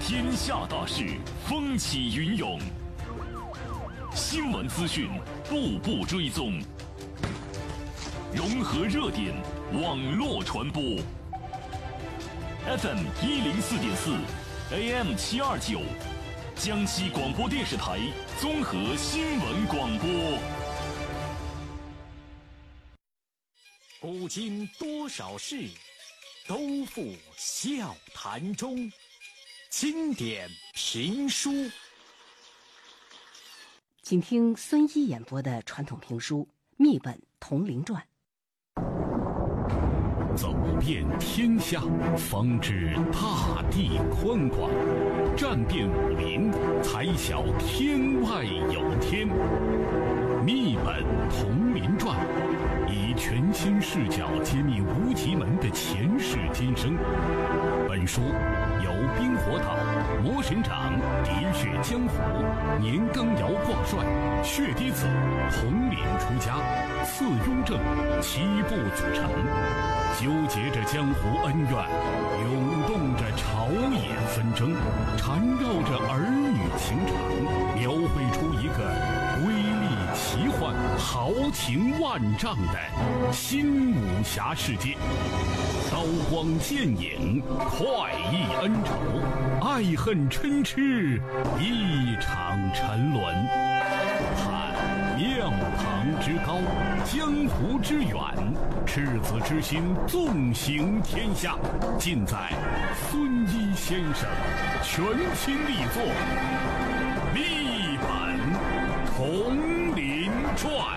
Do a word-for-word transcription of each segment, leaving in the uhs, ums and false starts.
天下大事，风起云涌，新闻资讯步步追踪，融合热点，网络传播。F M 一零四点四 ，A M 七二九，江西广播电视台综合新闻广播。 古今多少事，都付笑谈中。经典评书， 请听孙一演播的传统评书《密本铜陵传》。 走遍天下，方知大地宽广；战遍武林，才晓天外有天。密本铜陵传，以全新视角揭秘无极门的前世今生。本书由冰火岛、魔神掌、喋血江湖、年羹尧挂帅、血滴子、统领出家、次雍正七部组成，纠结着江湖恩怨，涌动着朝野纷争，缠绕着儿女情长，描绘出一个瑰丽奇幻、豪情万丈的新武侠世界。刀光剑影，快意恩仇，爱恨嗔痴，一场沉沦。看庙堂之高，江湖之远，赤子之心纵行天下，尽在孙一先生全新力作《密本铜陵传》。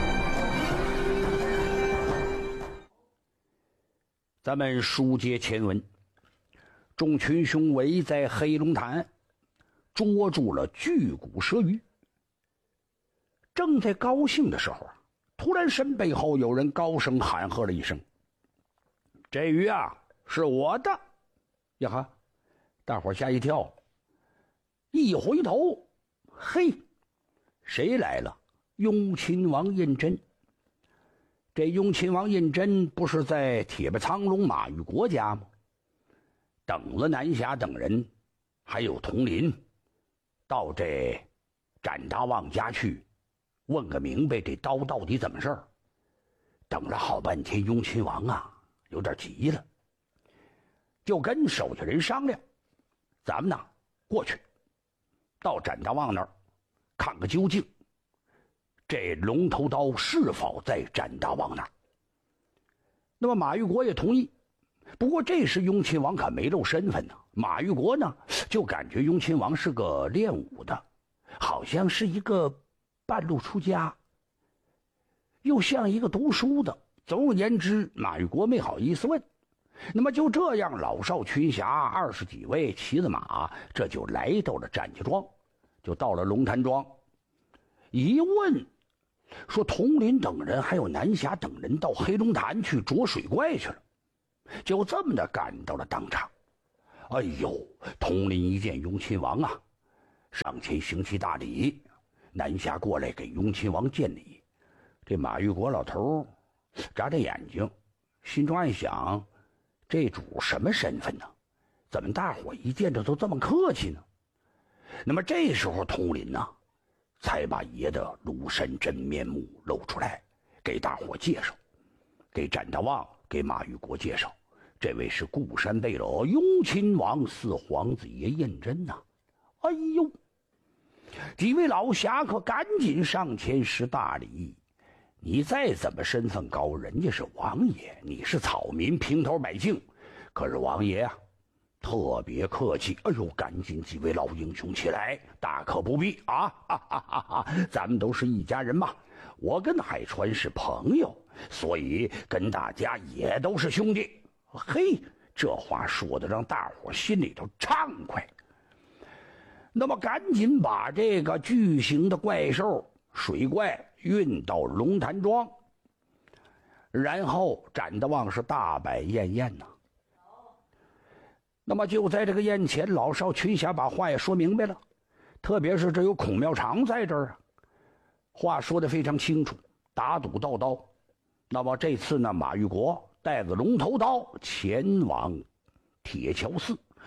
咱们书接前文，众群雄围在黑龙潭，捉住了巨骨蛇鱼。正在高兴的时候啊，突然身背后有人高声喊喝了一声：“这鱼啊，是我的！”呀哈！大伙吓一跳，一回头，嘿，谁来了？雍亲王胤禛。这雍亲王胤禛不是在铁背苍龙马玉国家吗？等了南侠等人，还有佟林，到这展大旺家去，问个明白这刀到底怎么事儿。等了好半天，雍亲王啊有点急了，就跟手下人商量，咱们呢过去到展大旺那儿看个究竟，这龙头刀是否在展大旺那儿。那么马玉国也同意，不过这时雍亲王可没露身份呢。马玉国呢就感觉雍亲王是个练武的，好像是一个半路出家，又像一个读书的。总而言之，马玉国没好意思问。那么就这样，老少群侠二十几位骑着马，这就来到了展家庄，就到了龙潭庄。一问说佟林等人还有南侠等人到黑龙潭去捉水怪去了，就这么的赶到了当场。哎呦，佟林一见雍亲王啊，上前行起大礼，南侠过来给雍亲王见礼。这马玉国老头眨着眼睛，心中暗想，这主什么身份呢？怎么大伙一见着都这么客气呢？那么这时候佟林呢才把爷的庐山真面目露出来，给大伙介绍，给展大旺、给马玉国介绍，这位是固山贝勒雍亲王四皇子爷胤禛呐。哎呦，几位老侠可赶紧上前施大礼。你再怎么身份高，人家是王爷，你是草民平头百姓，可是王爷啊特别客气。哎呦，赶紧几位老英雄起来，大可不必啊！哈哈哈哈，咱们都是一家人嘛。我跟海川是朋友，所以跟大家也都是兄弟。嘿，这话说的让大伙心里头畅快。那么赶紧把这个巨型的怪兽水怪运到龙潭庄，然后展大旺是大摆宴宴呐。那么就在这个宴前，老少群侠把话也说明白了，特别是这有孔妙长在这儿啊，话说得非常清楚，打赌到刀。那么这次呢，马玉国带着龙头刀前往铁桥寺，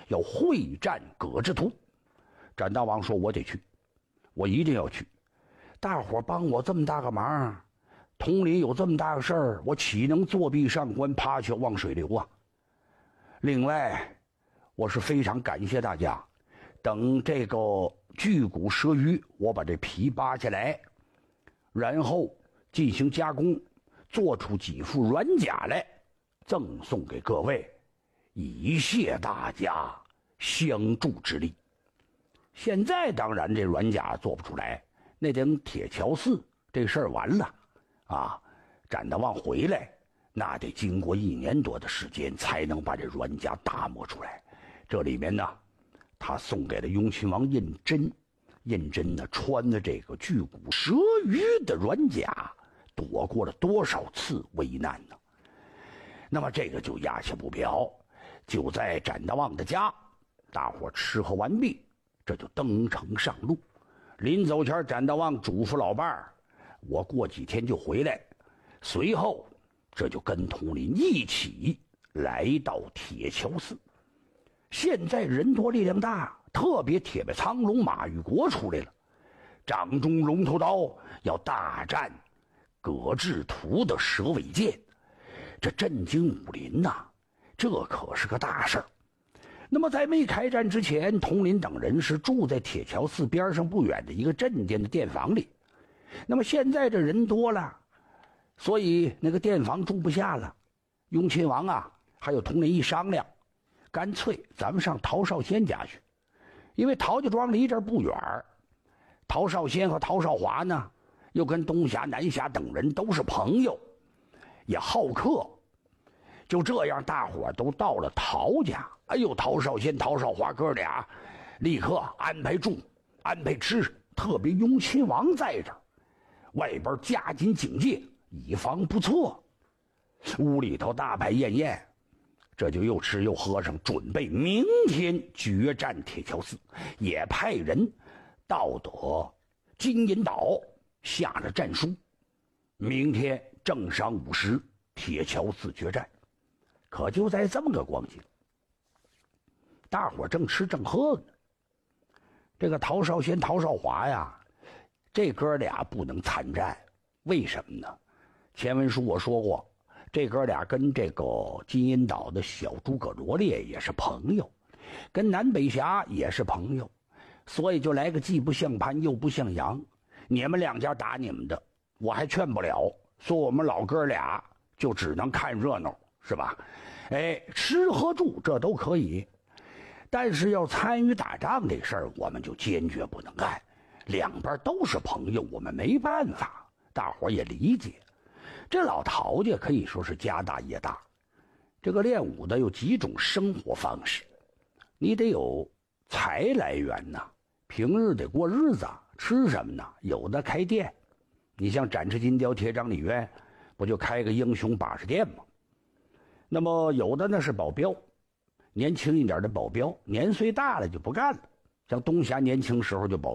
要会战葛之图。展大王说：“我得去，我一定要去。大伙帮我这么大个忙，统领有这么大个事儿，我岂能作壁上观，爬桥望水流啊？另外，我是非常感谢大家。等这个巨骨蛇鱼，我把这皮扒下来，然后进行加工，做出几副软甲来，赠送给各位，以谢大家相助之力。现在当然这软甲做不出来，那顶铁桥寺这事儿完了啊！展大王回来，那得经过一年多的时间才能把这软甲打磨出来。这里面呢，他送给了雍亲王胤禛，胤禛呢穿的这个巨骨蛇鱼的软甲，躲过了多少次危难呢？那么这个就压下不表，就在展大王的家，大伙吃喝完毕，这就登城上路。临走前，展大王嘱咐老伴儿：“我过几天就回来。”随后，这就跟统领一起来到铁桥寺。现在人多力量大，特别铁背苍龙马玉国出来了，掌中龙头刀要大战葛志图的蛇尾剑，这震惊武林呐、啊，这可是个大事儿。那么在没开战之前，统领等人是住在铁桥寺边上不远的一个镇店的店房里。那么现在这人多了，所以那个店房住不下了。雍亲王啊，还有统领一商量，干脆咱们上陶少先家去，因为陶家庄离这儿不远。陶少先和陶少华呢，又跟东侠、南侠等人都是朋友，也好客。就这样，大伙都到了陶家。哎呦，陶少先、陶少华哥俩立刻安排住、安排吃，特别雍亲王在这儿，外边加紧警戒，以防不测。屋里头大排宴宴，这就又吃又喝上，准备明天决战铁桥寺，也派人到得金银岛下了战书，明天正晌午时铁桥寺决战。可就在这么个光景，大伙正吃正喝呢。这个陶少先、陶少华呀，这哥俩不能参战，为什么呢？前文书我说过，这哥俩跟这个金银岛的小诸葛罗烈也是朋友，跟南北侠也是朋友，所以就来个既不像盘又不像羊。你们两家打你们的，我还劝不了，说我们老哥俩就只能看热闹，是吧？哎，吃喝住这都可以，但是要参与打仗这事儿，我们就坚决不能干。两边都是朋友，我们没办法，大伙也理解。这老陶家可以说是家大业大，这个练武的有几种生活方式，你得有财来源呐，平日得过日子，吃什么呢？有的开店，你像展翅金雕铁掌李渊，不就开个英雄把式店吗？那么有的呢是保镖，年轻一点的保镖，年岁大了就不干了。像东侠年轻时候就保